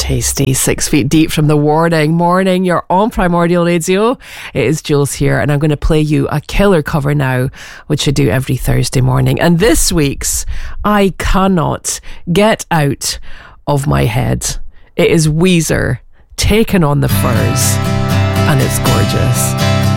tasty. 6 Feet Deep from The Warning. Morning, you're on Primordial Radio. It is Jules here, and I'm going to play you a killer cover now, which I do every Thursday morning. And this week's I Cannot Get Out of My Head. It is Weezer, Taking on the Furs, and it's gorgeous.